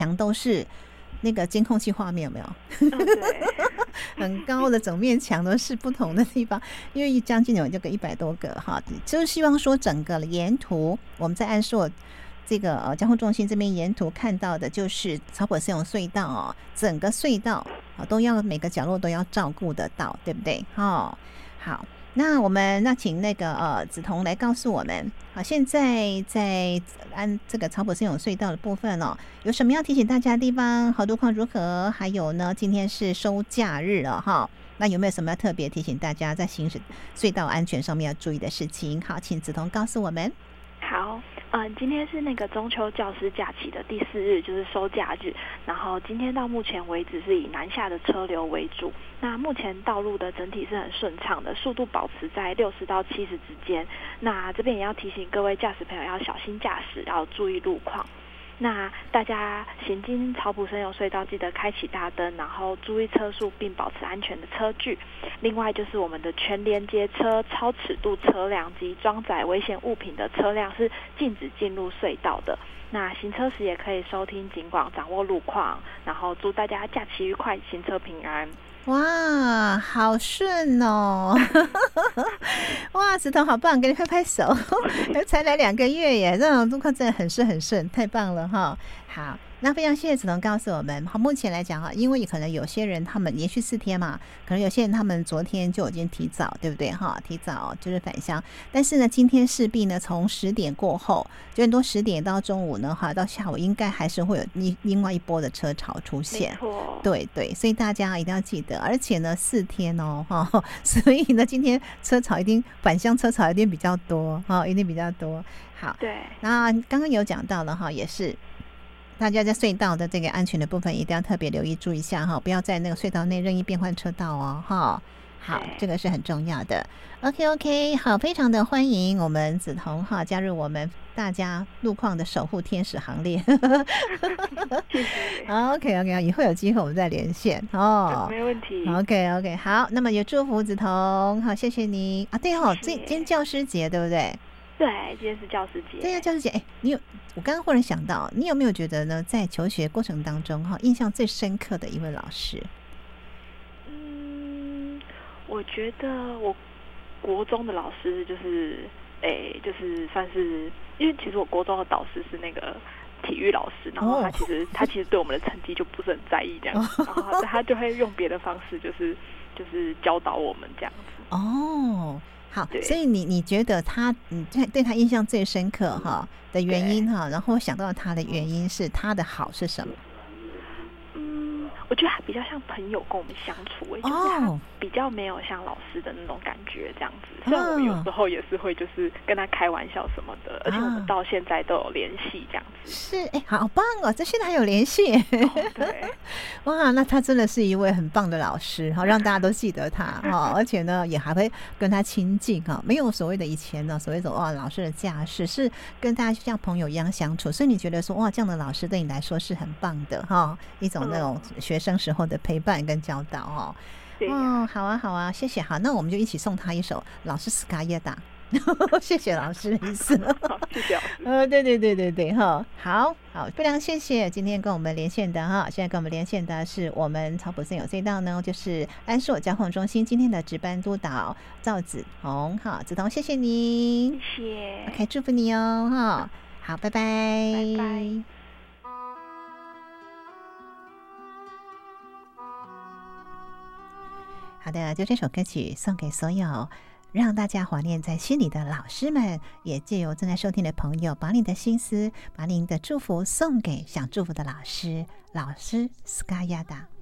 墙都是那个监控器画面，有没有？ 对， 很高的整面墙都是不同的地方，因为将近有这个100多个哈，就是希望说整个沿途我们在安硕这个交通中心这边沿途看到的就是草埔森永隧道哦，整个隧道都要每个角落都要照顾得到，对不对？好，那请那个梓彤来告诉我们，好，现在在按这个草埔森永隧道的部分哦，有什么要提醒大家的地方？好，路况如何？还有呢，今天是收假日了哈，那有没有什么要特别提醒大家在行驶隧道安全上面要注意的事情？好，请梓彤告诉我们。 好，今天是那个中秋教师假期的第4日，就是收假日。然后今天到目前为止是以南下的车流为主。那目前道路的整体是很顺畅的，速度保持在60到70之间。那这边也要提醒各位驾驶朋友要小心驾驶，要注意路况。那大家行经草埔森永隧道，记得开启大灯，然后注意车速，并保持安全的车距。另外就是我们的全连接车、超尺度车辆及装载危险物品的车辆是禁止进入隧道的。那行车时也可以收听警广，掌握路况，然后祝大家假期愉快，行车平安。 哇，好顺哦！哇，梓彤好棒，给你拍拍手。才来2个月耶，这种路况真的很顺，太棒了哈！好，那非常谢谢梓彤告诉我们。好，目前来讲因为可能有些人他们连续4天嘛，可能有些人他们昨天就已经提早，对不对哈？提早就是返乡，但是呢，今天势必呢从10点过后，9点多10点到中午呢到下午，应该还是会有另外一波的车潮出现。 没错， 对，所以大家一定要记得，而且呢4天哦所以呢今天返乡车潮一定比较多一定比较多。好， 对， 那刚刚有讲到了也是大家在隧道的这个安全的部分一定要特别留意注意一下不要在那个隧道内任意变换车道好，这个是很重要的。OK， 好，非常的欢迎我们梓彤加入我们大家路况的守护天使行列。 谢谢。 OK， 以后有机会我们再连线没问题。 OK， 好，那么也祝福梓彤，好，谢谢你啊。对今天教师节对不对？ 对，今天是教师节。 对呀，教师节。我刚刚忽然想到，你有没有觉得呢，在求学过程当中印象最深刻的一位老师？ 我觉得我国中的老师就是算是，因为其实我国中的导师是那个体育老师，然后他其实对我们的成绩就不是很在意这样子，然后他就会用别的方式就是教导我们这样子。 好，所以你觉得你对他印象最深刻的原因然后想到他的原因是他的好是什么？ 我觉得他比较像朋友跟我们相处，就是他比较没有像老师的那种感觉这样子。虽然我们有时候也是会就是跟他开玩笑什么的，而且我们到现在都有联系这样子。 是，好棒哦！这现在还有联系。 对， 哇，那他真的是一位很棒的老师让大家都记得他而且呢也还会跟他亲近没有所谓的以前呢所谓的老师的架势，是跟大家像朋友一样相处。所以你觉得说这样的老师对你来说是很棒的一种那种学生时候的陪伴跟教导好啊，谢谢。好，那我们就一起送他一首老师斯卡耶达。谢谢老师的意思。 谢谢老师。 对好，非常谢谢今天跟我们连线的现在跟我们连线的是我们草埔森永隧道呢，就是安硕交通中心今天的值班督导赵梓彤。梓彤，谢谢你， 谢谢。 OK， 祝福你好，拜拜， 拜拜。 好的，就这首歌曲送给所有让大家怀念在心里的老师们，也借由正在收听的朋友，把你的心思，把您的祝福送给想祝福的老师斯卡亚达。